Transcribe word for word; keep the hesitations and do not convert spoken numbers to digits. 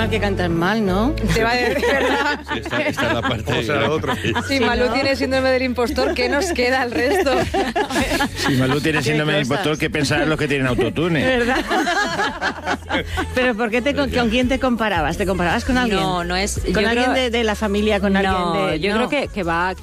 mal que cantas mal, ¿no? Te va a decir, ¿verdad? Sí, esta, esta es la parte... O sea, la otra. Si Malú ¿no? tiene síndrome del impostor, ¿qué nos queda al resto? Si Malú tiene síndrome de cosas. impostor, ¿qué pensar en los que tienen autotune? ¿Verdad? Pero ¿por qué te, con, con quién te comparabas? ¿Te comparabas con alguien? No, no es... ¿Con yo alguien creo- de, de la familia? ¿Con no, alguien de...? yo no. creo que, que va